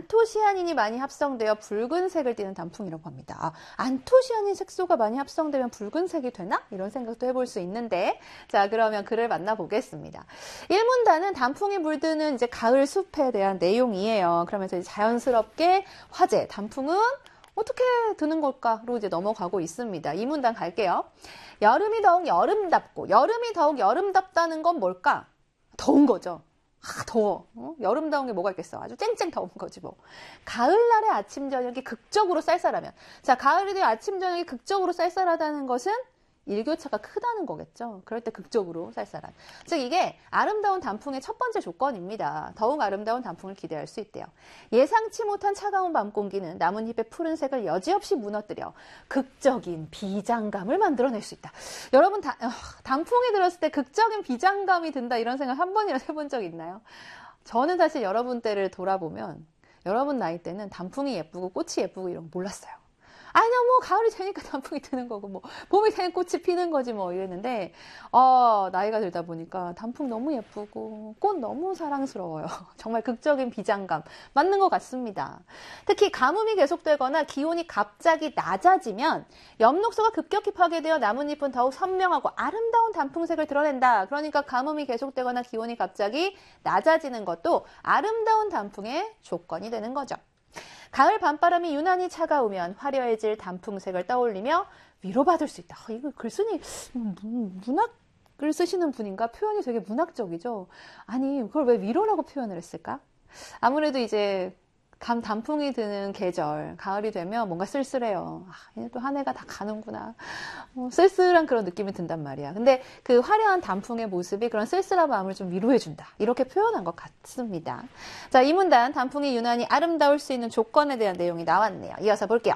안토시아닌이 많이 합성되어 붉은색을 띠는 단풍이라고 합니다. 아, 안토시아닌 색소가 많이 합성되면 붉은색이 되나? 이런 생각도 해볼 수 있는데, 자, 그러면 글을 만나보겠습니다. 1문단은 단풍이 물드는 이제 가을 숲에 대한 내용이에요. 그러면서 이제 자연스럽게 화제, 단풍은 어떻게 드는 걸까로 이제 넘어가고 있습니다. 2문단 갈게요. 여름이 더욱 여름답고, 여름이 더욱 여름답다는 건 뭘까? 더운 거죠. 아, 더워. 여름다운 게 뭐가 있겠어. 아주 쨍쨍 더운 거지 뭐. 가을날의 아침 저녁이 극적으로 쌀쌀하면. 자, 가을이 아침 저녁이 극적으로 쌀쌀하다는 것은 일교차가 크다는 거겠죠. 그럴 때 극적으로 쌀쌀한. 즉 이게 아름다운 단풍의 첫 번째 조건입니다. 더욱 아름다운 단풍을 기대할 수 있대요. 예상치 못한 차가운 밤 공기는 나뭇잎의 푸른색을 여지없이 무너뜨려 극적인 비장감을 만들어낼 수 있다. 여러분 단풍이 들었을 때 극적인 비장감이 든다 이런 생각 한 번이라도 해본 적 있나요? 저는 사실 여러분 때를 돌아보면 여러분 나이 때는 단풍이 예쁘고 꽃이 예쁘고 이런 거 몰랐어요. 아니야, 뭐, 가을이 되니까 단풍이 드는 거고, 뭐, 봄이 되면 꽃이 피는 거지, 뭐, 이랬는데, 나이가 들다 보니까 단풍 너무 예쁘고, 꽃 너무 사랑스러워요. 정말 극적인 비장감, 맞는 것 같습니다. 특히 가뭄이 계속되거나 기온이 갑자기 낮아지면, 엽록소가 급격히 파괴되어 나뭇잎은 더욱 선명하고 아름다운 단풍색을 드러낸다. 그러니까 가뭄이 계속되거나 기온이 갑자기 낮아지는 것도 아름다운 단풍의 조건이 되는 거죠. 가을 밤바람이 유난히 차가우면 화려해질 단풍색을 떠올리며 위로받을 수 있다. 이거 글쓴이 문학을 쓰시는 분인가? 표현이 되게 문학적이죠. 아니 그걸 왜 위로라고 표현을 했을까? 아무래도 이제 단풍이 드는 계절, 가을이 되면 뭔가 쓸쓸해요. 또 한 해가 다 가는구나. 쓸쓸한 그런 느낌이 든단 말이야. 근데 그 화려한 단풍의 모습이 그런 쓸쓸한 마음을 좀 위로해준다. 이렇게 표현한 것 같습니다. 자, 이 문단, 단풍이 유난히 아름다울 수 있는 조건에 대한 내용이 나왔네요. 이어서 볼게요.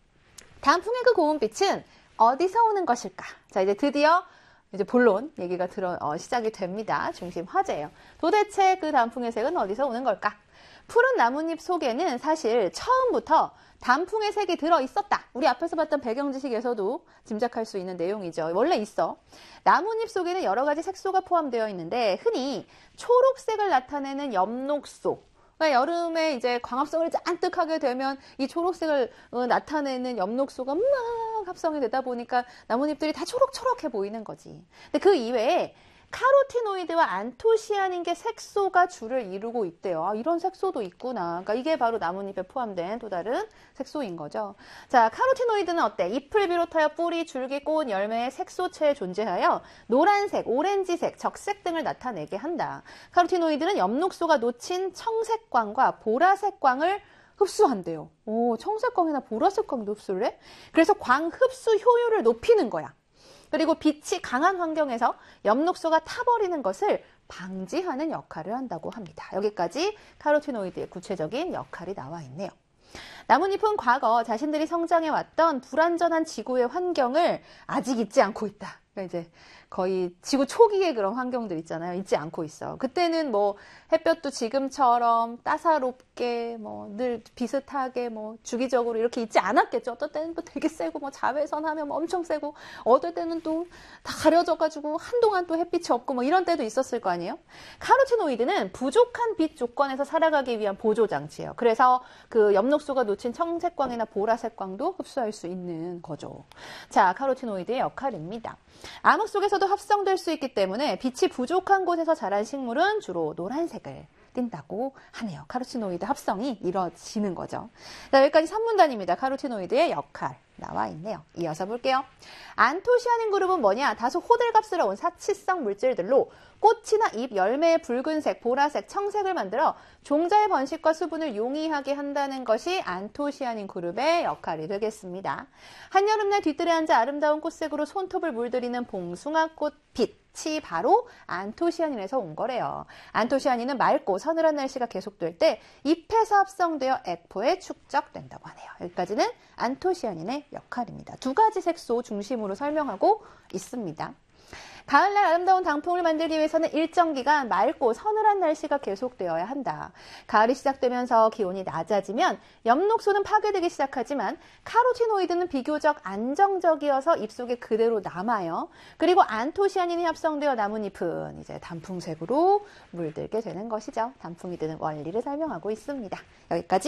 단풍의 그 고운 빛은 어디서 오는 것일까? 자, 이제 드디어 이제 본론 얘기가 시작이 됩니다. 중심 화제예요. 도대체 그 단풍의 색은 어디서 오는 걸까? 푸른 나뭇잎 속에는 사실 처음부터 단풍의 색이 들어있었다. 우리 앞에서 봤던 배경지식에서도 짐작할 수 있는 내용이죠. 원래 있어. 나뭇잎 속에는 여러 가지 색소가 포함되어 있는데 흔히 초록색을 나타내는 엽록소. 그러니까 여름에 이제 광합성을 잔뜩 하게 되면 이 초록색을 나타내는 엽록소가 막 합성이 되다 보니까 나뭇잎들이 다 초록초록해 보이는 거지. 근데 그 이외에 카로티노이드와 안토시아닌계 색소가 줄을 이루고 있대요. 이런 색소도 있구나. 그러니까 이게 바로 나뭇잎에 포함된 또 다른 색소인 거죠. 자, 카로티노이드는 어때? 잎을 비롯하여 뿌리, 줄기, 꽃, 열매의 색소체에 존재하여 노란색, 오렌지색, 적색 등을 나타내게 한다. 카로티노이드는 엽록소가 놓친 청색광과 보라색광을 흡수한대요. 청색광이나 보라색광도 흡수를 해? 그래서 광 흡수 효율을 높이는 거야. 그리고 빛이 강한 환경에서 엽록소가 타버리는 것을 방지하는 역할을 한다고 합니다. 여기까지 카로티노이드의 구체적인 역할이 나와 있네요. 나뭇잎은 과거 자신들이 성장해왔던 불완전한 지구의 환경을 아직 잊지 않고 있다. 그러니까 이제 거의 지구 초기의 그런 환경들 있잖아요. 잊지 않고 있어. 그때는 뭐 햇볕도 지금처럼 따사롭게 뭐 늘 비슷하게 뭐 주기적으로 이렇게 있지 않았겠죠. 어떨 때는 또 되게 세고 뭐 자외선 하면 뭐 엄청 세고 어떨 때는 또 다 가려져가지고 한동안 또 햇빛이 없고 뭐 이런 때도 있었을 거 아니에요. 카로티노이드는 부족한 빛 조건에서 살아가기 위한 보조 장치예요. 그래서 그 엽록소가 놓친 청색광이나 보라색광도 흡수할 수 있는 거죠. 자, 카로티노이드의 역할입니다. 암흑 속에서도 합성될 수 있기 때문에 빛이 부족한 곳에서 자란 식물은 주로 노란색을 띈다고 하네요. 카로티노이드 합성이 이루어지는 거죠. 자, 여기까지 3문단입니다. 카로티노이드의 역할 나와 있네요. 이어서 볼게요. 안토시아닌 그룹은 뭐냐? 다소 호들갑스러운 사치성 물질들로 꽃이나 잎, 열매의 붉은색, 보라색, 청색을 만들어 종자의 번식과 수분을 용이하게 한다는 것이 안토시아닌 그룹의 역할이 되겠습니다. 한여름날 뒤뜰에 앉아 아름다운 꽃색으로 손톱을 물들이는 봉숭아꽃 빛이 바로 안토시아닌에서 온 거래요. 안토시아닌은 맑고 서늘한 날씨가 계속될 때 잎에서 합성되어 액포에 축적된다고 하네요. 여기까지는 안토시아닌의 역할입니다. 두 가지 색소 중심으로 설명하고 있습니다. 가을날 아름다운 단풍을 만들기 위해서는 일정 기간 맑고 서늘한 날씨가 계속되어야 한다. 가을이 시작되면서 기온이 낮아지면 엽록소는 파괴되기 시작하지만 카로티노이드는 비교적 안정적이어서 잎속에 그대로 남아요. 그리고 안토시아닌이 합성되어 나뭇잎은 이제 단풍색으로 물들게 되는 것이죠. 단풍이 되는 원리를 설명하고 있습니다. 여기까지